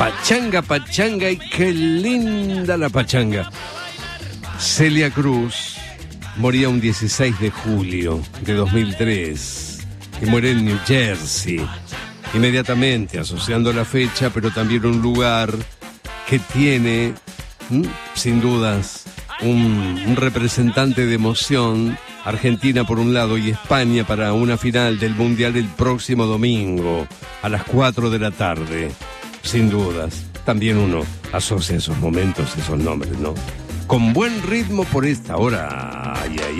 Pachanga, pachanga, y qué linda la pachanga. Celia Cruz moría un 16 de julio de 2003 y muere en New Jersey. Inmediatamente asociando la fecha, pero también un lugar que tiene, sin dudas, un representante de emoción. Argentina por un lado y España para una final del Mundial el próximo domingo a las 4 de la tarde. Sin dudas, también uno asocia esos momentos, esos nombres, ¿no? Con buen ritmo por esta hora. Ay, ay,